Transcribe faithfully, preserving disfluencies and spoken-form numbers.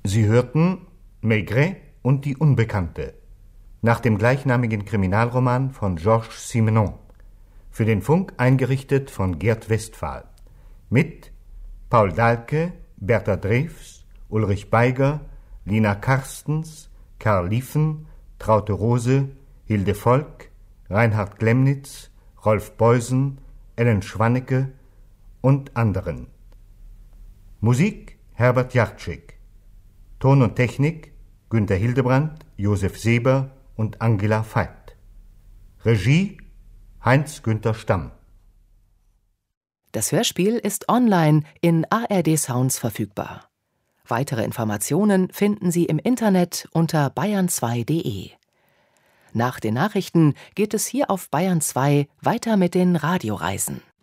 Sie hörten Maigret und die Unbekannte, nach dem gleichnamigen Kriminalroman von Georges Simenon, für den Funk eingerichtet von Gerd Westphal, mit Paul Dahlke, Bertha Drews, Ulrich Beiger, Lina Karstens, Karl Liefen, Traute Rose, Hilde Volk, Reinhard Glemnitz, Rolf Beusen, Ellen Schwannecke und anderen. Musik Herbert Jachczyk. Ton und Technik Günter Hildebrandt, Josef Seber und Angela Veit. Regie Heinz-Günther Stamm. Das Hörspiel ist online in A R D Sounds verfügbar. Weitere Informationen finden Sie im Internet unter bayern zwei punkt de. Nach den Nachrichten geht es hier auf Bayern zwei weiter mit den Radioreisen.